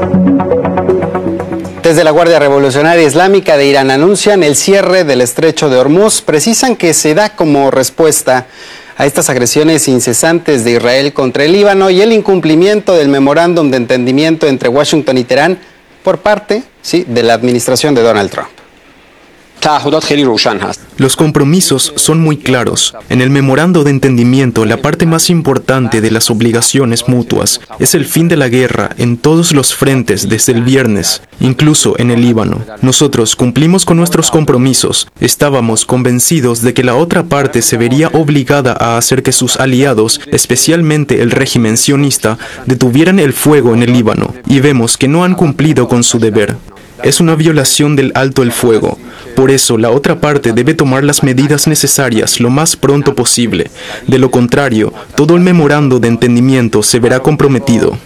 Desde la Guardia Revolucionaria Islámica de Irán anuncian el cierre del estrecho de Hormuz. Precisan que se da como respuesta a estas agresiones incesantes de Israel contra el Líbano y el incumplimiento del memorándum de entendimiento entre Washington y Teherán por parte, de la administración de Donald Trump. Los compromisos son muy claros. En el memorando de entendimiento, la parte más importante de las obligaciones mutuas es el fin de la guerra en todos los frentes desde el viernes, incluso en el Líbano. Nosotros cumplimos con nuestros compromisos. Estábamos convencidos de que la otra parte se vería obligada a hacer que sus aliados, especialmente el régimen sionista, detuvieran el fuego en el Líbano, y vemos que no han cumplido con su deber. Es una violación del alto el fuego. Por eso, la otra parte debe tomar las medidas necesarias lo más pronto posible. De lo contrario, todo el memorando de entendimiento se verá comprometido.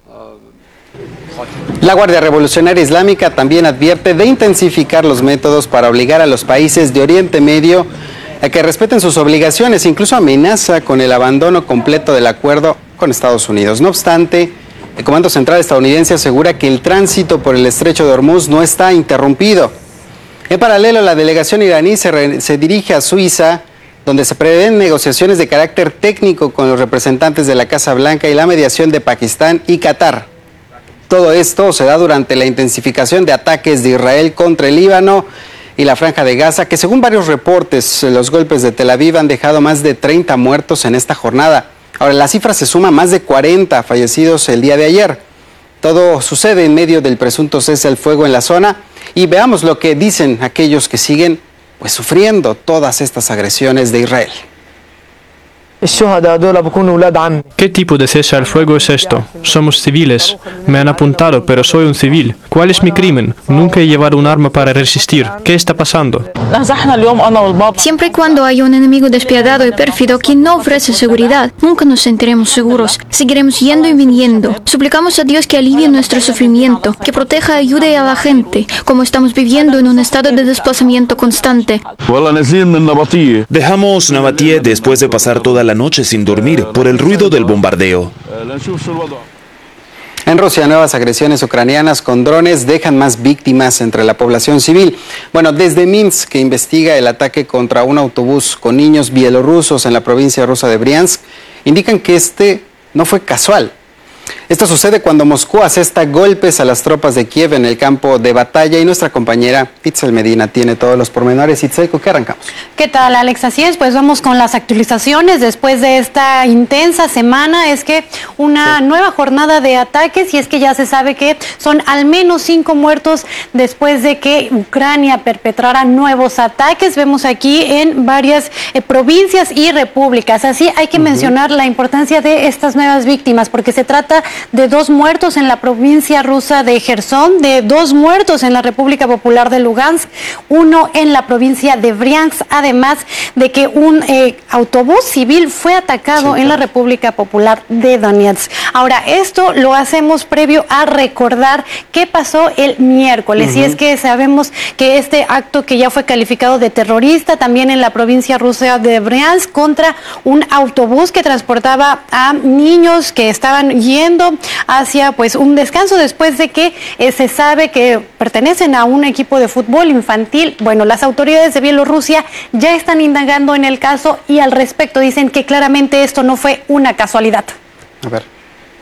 La Guardia Revolucionaria Islámica también advierte de intensificar los métodos para obligar a los países de Oriente Medio a que respeten sus obligaciones. Incluso amenaza con el abandono completo del acuerdo con Estados Unidos. No obstante, el Comando Central estadounidense asegura que el tránsito por el estrecho de Hormuz no está interrumpido. En paralelo, la delegación iraní se dirige a Suiza, donde se prevén negociaciones de carácter técnico con los representantes de la Casa Blanca y la mediación de Pakistán y Qatar. Todo esto se da durante la intensificación de ataques de Israel contra el Líbano y la Franja de Gaza, que según varios reportes, los golpes de Tel Aviv han dejado más de 30 muertos en esta jornada. Ahora, la cifra se suma a más de 40 fallecidos el día de ayer. Todo sucede en medio del presunto cese al fuego en la zona. Y veamos lo que dicen aquellos que siguen sufriendo todas estas agresiones de Israel. ¿Qué tipo de cese al fuego es esto? Somos civiles. Me han apuntado, pero soy un civil. ¿Cuál es mi crimen? Nunca he llevado un arma para resistir. ¿Qué está pasando? Siempre y cuando hay un enemigo despiadado y pérfido que no ofrece seguridad, nunca nos sentiremos seguros. Seguiremos yendo y viniendo. Suplicamos a Dios que alivie nuestro sufrimiento, que proteja y ayude a la gente, como estamos viviendo en un estado de desplazamiento constante. Dejamos Nabatie después de pasar toda la noche sin dormir por el ruido del bombardeo. En Rusia, nuevas agresiones ucranianas con drones dejan más víctimas entre la población civil. Bueno, desde Minsk, que investiga el ataque contra un autobús con niños bielorrusos en la provincia rusa de Briansk, indican que este no fue casual. Esto sucede cuando Moscú asesta golpes a las tropas de Kiev en el campo de batalla y nuestra compañera Itzel Medina tiene todos los pormenores. Itzel, ¿con qué arrancamos? ¿Qué tal, Alex? Así es, pues vamos con las actualizaciones después de esta intensa semana. Es que una nueva jornada de ataques y es que ya se sabe que son al menos 5 muertos después de que Ucrania perpetrara nuevos ataques. Vemos aquí en varias provincias y repúblicas. Así hay que mencionar la importancia de estas nuevas víctimas porque se trata de 2 muertos en la provincia rusa de Jersón, de 2 muertos en la República Popular de Lugansk, 1 en la provincia de Briansk, además de que un autobús civil fue atacado en la República Popular de Donetsk. Ahora, esto lo hacemos previo a recordar qué pasó el miércoles, y es que sabemos que este acto que ya fue calificado de terrorista, también en la provincia rusa de Briansk, contra un autobús que transportaba a niños que estaban yendo hacia un descanso después de que se sabe que pertenecen a un equipo de fútbol infantil. Bueno, las autoridades de Bielorrusia ya están indagando en el caso y al respecto dicen que claramente esto no fue una casualidad. A ver.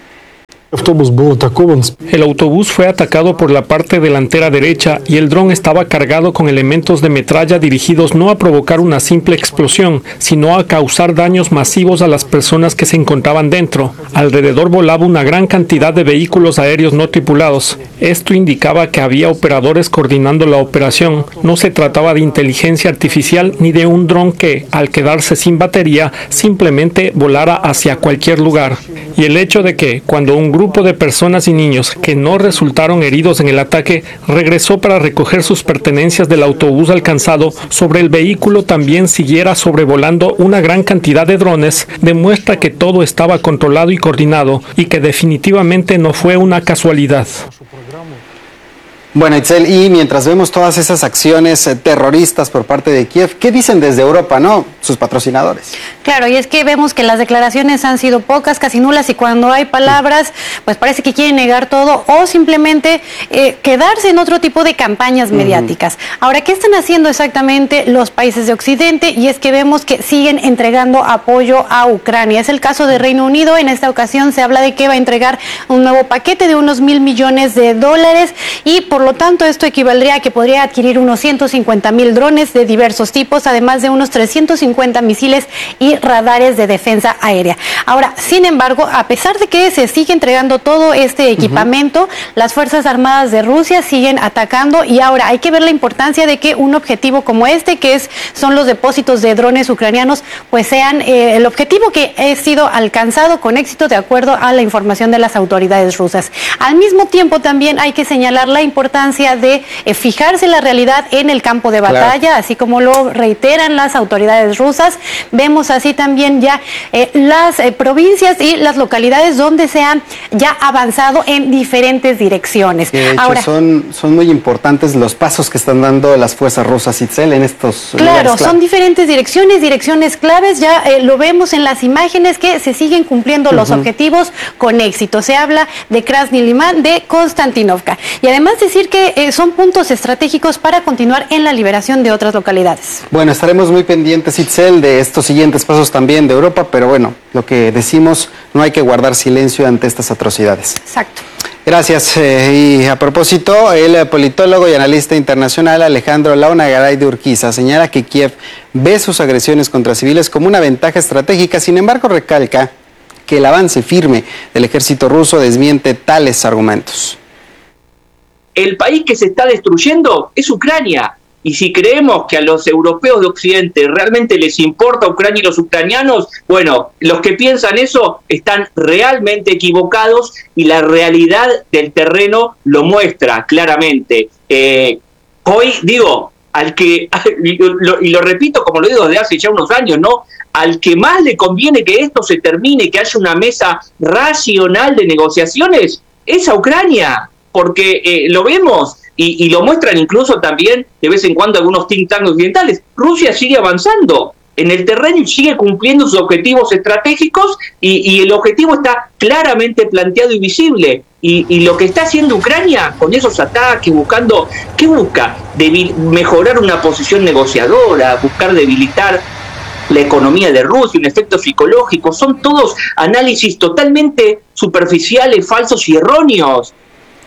El autobús fue atacado por la parte delantera derecha y el dron estaba cargado con elementos de metralla dirigidos no a provocar una simple explosión, sino a causar daños masivos a las personas que se encontraban dentro. Alrededor volaba una gran cantidad de vehículos aéreos no tripulados. Esto indicaba que había operadores coordinando la operación. No se trataba de inteligencia artificial ni de un dron que, al quedarse sin batería, simplemente volara hacia cualquier lugar. Y el hecho de que, cuando un grupo de personas y niños que no resultaron heridos en el ataque regresó para recoger sus pertenencias del autobús alcanzado, sobre el vehículo también siguiera sobrevolando una gran cantidad de drones, demuestra que todo estaba controlado y coordinado y que definitivamente no fue una casualidad. Bueno, Itzel, y mientras vemos todas esas acciones terroristas por parte de Kiev, ¿qué dicen desde Europa, no? sus patrocinadores. Claro, y es que vemos que las declaraciones han sido pocas, casi nulas, y cuando hay palabras, pues parece que quieren negar todo o simplemente quedarse en otro tipo de campañas mediáticas. Ahora, ¿qué están haciendo exactamente los países de Occidente? Y es que vemos que siguen entregando apoyo a Ucrania. Es el caso de Reino Unido. En esta ocasión se habla de que va a entregar un nuevo paquete de unos $1.000 millones y por lo tanto esto equivaldría a que podría adquirir unos 150.000 drones de diversos tipos, además de unos 350 misiles y radares de defensa aérea. Ahora, sin embargo, a pesar de que se sigue entregando todo este equipamiento, las Fuerzas Armadas de Rusia siguen atacando, y ahora hay que ver la importancia de que un objetivo como este, son los depósitos de drones ucranianos, pues sean el objetivo que ha sido alcanzado con éxito de acuerdo a la información de las autoridades rusas. Al mismo tiempo, también hay que señalar la importancia de fijarse la realidad en el campo de batalla, así como lo reiteran las autoridades rusas. Vemos así también ya las provincias y las localidades donde se han ya avanzado en diferentes direcciones. De hecho, ahora, son muy importantes los pasos que están dando las fuerzas rusas, Itzel, en estos lugares. Claro, son diferentes direcciones claves. Ya lo vemos en las imágenes que se siguen cumpliendo los objetivos con éxito. Se habla de Krasny Liman, de Konstantinovka. Y además decir que son puntos estratégicos para continuar en la liberación de otras localidades. Bueno, estaremos muy pendientes, Itzel, de estos siguientes pasos también de Europa, pero bueno, lo que decimos, no hay que guardar silencio ante estas atrocidades. Exacto. Gracias. Y a propósito, el politólogo y analista internacional Alejandro Launagaray de Urquiza señala que Kiev ve sus agresiones contra civiles como una ventaja estratégica. Sin embargo, recalca que el avance firme del ejército ruso desmiente tales argumentos. El país que se está destruyendo es Ucrania. Y si creemos que a los europeos de Occidente realmente les importa Ucrania y los ucranianos, bueno, los que piensan eso están realmente equivocados, y la realidad del terreno lo muestra claramente. Hoy digo, y lo repito como lo digo desde hace ya unos años, ¿no? Al que más le conviene que esto se termine, que haya una mesa racional de negociaciones, es a Ucrania, porque lo vemos. Y lo muestran incluso también de vez en cuando algunos think tanks occidentales. Rusia sigue avanzando en el terreno y sigue cumpliendo sus objetivos estratégicos, y el objetivo está claramente planteado y visible. Y lo que está haciendo Ucrania con esos ataques, buscando, ¿qué busca? Mejorar una posición negociadora, buscar debilitar la economía de Rusia, un efecto psicológico. Son todos análisis totalmente superficiales, falsos y erróneos.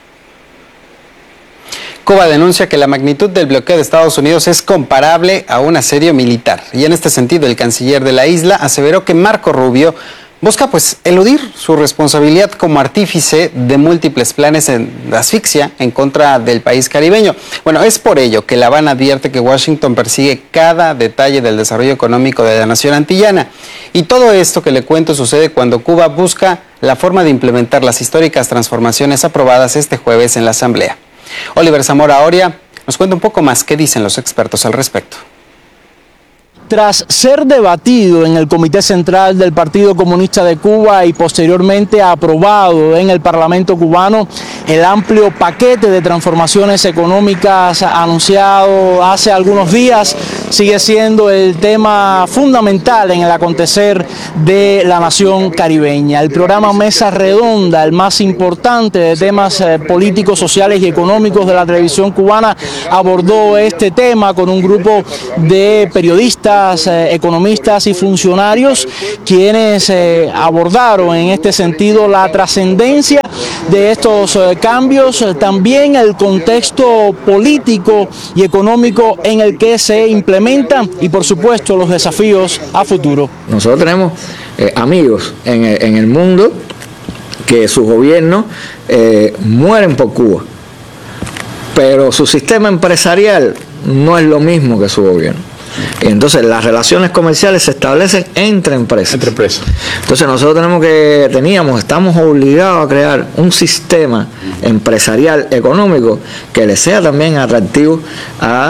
Cuba denuncia que la magnitud del bloqueo de Estados Unidos es comparable a un asedio militar. Y en este sentido, el canciller de la isla aseveró que Marco Rubio busca eludir su responsabilidad como artífice de múltiples planes de asfixia en contra del país caribeño. Bueno, es por ello que La Habana advierte que Washington persigue cada detalle del desarrollo económico de la nación antillana. Y todo esto que le cuento sucede cuando Cuba busca la forma de implementar las históricas transformaciones aprobadas este jueves en la Asamblea. Oliver Zamora Oria nos cuenta un poco más qué dicen los expertos al respecto. Tras ser debatido en el Comité Central del Partido Comunista de Cuba y posteriormente aprobado en el Parlamento cubano, el amplio paquete de transformaciones económicas anunciado hace algunos días sigue siendo el tema fundamental en el acontecer de la nación caribeña. El programa Mesa Redonda, el más importante de temas políticos, sociales y económicos de la televisión cubana, abordó este tema con un grupo de periodistas, economistas y funcionarios, quienes abordaron en este sentido la trascendencia de estos cambios, también el contexto político y económico en el que se implementan y por supuesto los desafíos a futuro. Nosotros tenemos amigos en el mundo que sus gobiernos mueren por Cuba, pero su sistema empresarial no es lo mismo que su gobierno. Y entonces las relaciones comerciales se establecen entre empresas. Entonces nosotros estamos obligados a crear un sistema empresarial económico que le sea también atractivo a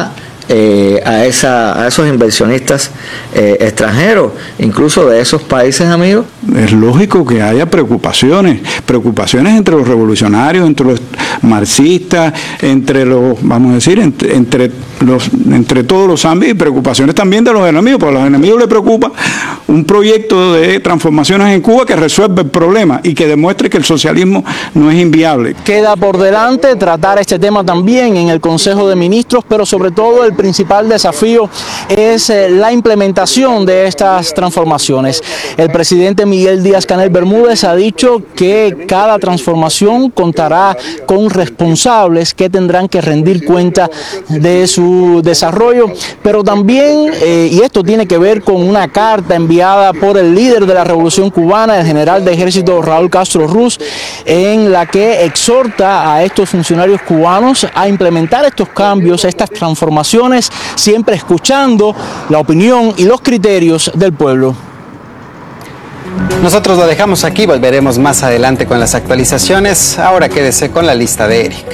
a esos inversionistas extranjeros, incluso de esos países amigos? Es lógico que haya preocupaciones entre los revolucionarios, entre los marxistas, entre los, vamos a decir, entre todos los ámbitos, y preocupaciones también de los enemigos, porque a los enemigos les preocupa un proyecto de transformaciones en Cuba que resuelva el problema y que demuestre que el socialismo no es inviable. Queda por delante tratar este tema también en el Consejo de Ministros, pero sobre todo el principal desafío es la implementación de estas transformaciones. El presidente Miguel Díaz-Canel Bermúdez ha dicho que cada transformación contará con responsables que tendrán que rendir cuenta de su desarrollo, pero también, y esto tiene que ver con una carta enviada por el líder de la Revolución Cubana, el general de ejército Raúl Castro Ruz, en la que exhorta a estos funcionarios cubanos a implementar estos cambios, estas transformaciones, siempre escuchando la opinión y los criterios del pueblo. Nosotros lo dejamos aquí, volveremos más adelante con las actualizaciones. Ahora quédese con la lista de Eric.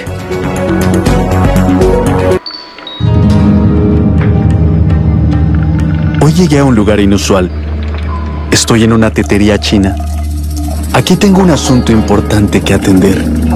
Hoy llegué a un lugar inusual. Estoy en una tetería china. Aquí tengo un asunto importante que atender.